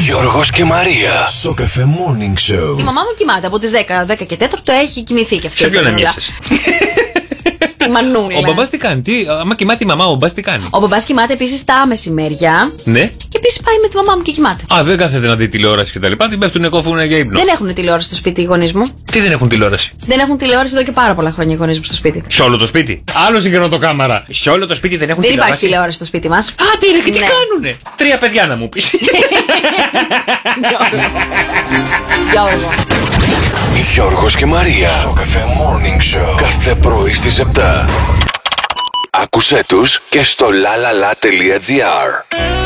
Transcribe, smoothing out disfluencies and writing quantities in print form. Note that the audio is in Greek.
Γιώργος και Μαρία. Στο Cafe Morning Show. Η μαμά μου κοιμάται από τις 10 και 4 έχει κοιμηθεί και αυτή. Σε ποιον εμείς? Στη μανούλα. Ο μπαμπάς τι κάνει? Άμα κοιμάται η μαμά, ο μπαμπάς τι κάνει? Ο μπαμπάς κοιμάται επίσης τα μεσημέρια. Ναι. Και επίσης πάει με τη μαμά μου και κοιμάται. Α, δεν κάθεται να δει τηλεόραση και τα λοιπά. Την πέφτουνε, κόφουνε για ύπνο. Δεν έχουν τηλεόραση στο σπίτι οι γονείς μου. Τι δεν έχουν τηλεόραση? Δεν έχουν τηλεόραση εδώ και πάρα πολλά χρόνια οι γονείς μου στο σπίτι. Σε όλο το σπίτι. Άλλο συγκροτοκάμαρα. Σε όλο το σπίτι δεν έχουν Δεν τηλεόραση. υπάρχει τηλεόραση στο σπίτι μας. Α, τι είναι και τι Ναι. κάνουνε? 3 παιδιά να μου πεις. Γιώργο. Γιώργος και Μαρία. Στο Cafe Morning Show. Κάθε πρωί στις 7. Άκουσέ τους και στο lalala.gr.